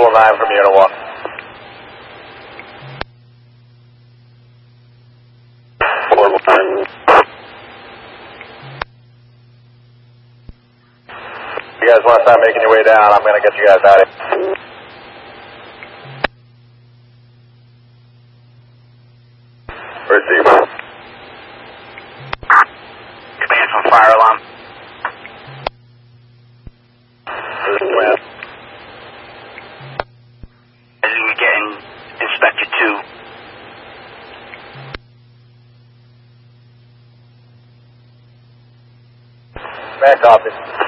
Total 9 from Unit 1. You guys want to start making your way down, I'm going to get you guys out of here. Receive. Command from fire alarm. Command. As we're getting Inspector 2. Command copy.